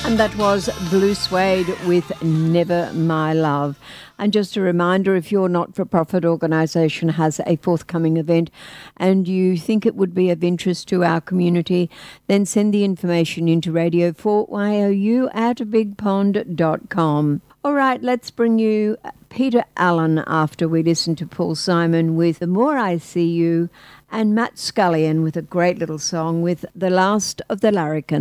And that was Blue Suede with Never My Love. And just a reminder, if your not-for-profit organisation has a forthcoming event and you think it would be of interest to our community, then send the information into radio4YOU@bigpond.com. All right, let's bring you Peter Allen after we listen to Paul Simon with The More I See You, and Matt Scullion with a great little song with The Last of the Larrikins.